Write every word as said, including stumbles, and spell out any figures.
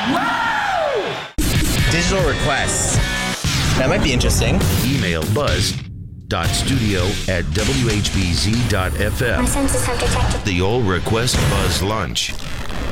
Digital requests. That might be interesting. Email buzz.studio at w h b z dot f m. My senses have detected. The All Request Buzz Lunch.